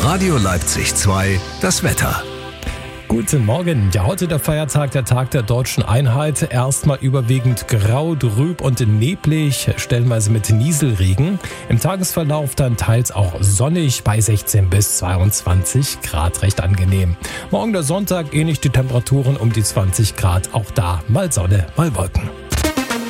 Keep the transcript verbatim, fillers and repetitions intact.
Radio Leipzig zwei, das Wetter. Guten Morgen. Ja, heute der Feiertag, der Tag der deutschen Einheit. Erstmal überwiegend grau, trüb und neblig, stellenweise mit Nieselregen. Im Tagesverlauf dann teils auch sonnig bei sechzehn bis zweiundzwanzig Grad, recht angenehm. Morgen der Sonntag, ähnlich die Temperaturen um die zwanzig Grad, auch da mal Sonne, mal Wolken.